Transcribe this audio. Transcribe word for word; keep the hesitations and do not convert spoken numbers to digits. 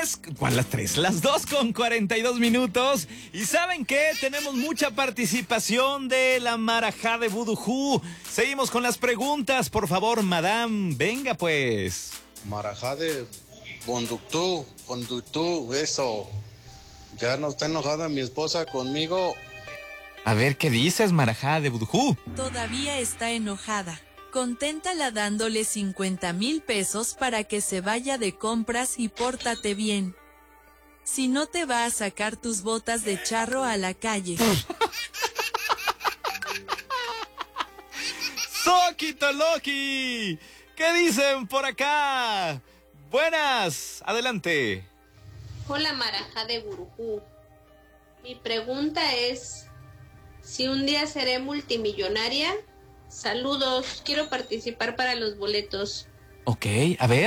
Las, ¿cuál las tres? Las dos con cuarenta y dos minutos. ¿Y saben qué? Tenemos mucha participación de la Marajá de Budujú. Seguimos con las preguntas. Por favor, madame, venga pues. Marajá de Bonductú, Bonductú, eso. Ya no está enojada mi esposa conmigo. A ver, ¿qué dices, Marajá de Budujú? Todavía está enojada. Conténtala dándole cincuenta mil pesos para que se vaya de compras y pórtate bien. Si no te va a sacar tus botas de charro a la calle. ¡Soquito Loki! ¿Qué dicen por acá? Buenas, adelante. Hola Marajá de Burujú. Mi pregunta es, si un día seré multimillonaria, saludos, quiero participar para los boletos. Ok, a ver.